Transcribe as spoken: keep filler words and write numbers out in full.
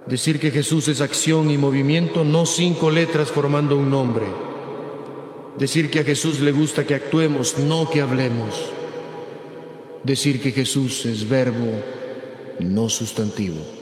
Decir que Jesús es acción y movimiento, no cinco letras formando un nombre. Decir que a Jesús le gusta que actuemos, no que hablemos. Decir que Jesús es verbo, no sustantivo.